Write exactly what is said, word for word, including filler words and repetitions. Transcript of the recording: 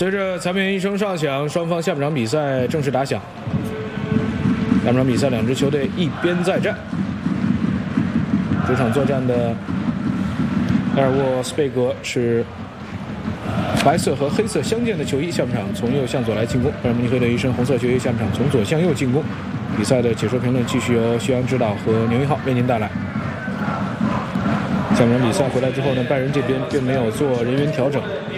随着裁判员一声哨响，双方下半场比赛正式打响。下半场比赛，两支球队一边再战。主场作战的埃尔沃斯贝格是白色和黑色相间的球衣，下半场从右向左来进攻。拜仁慕尼黑的一身红色球衣，下半场从左向右进攻。比赛的解说评论继续由徐阳指导和牛一浩为您带来。下半场比赛回来之后呢，拜仁这边并没有做人员调整。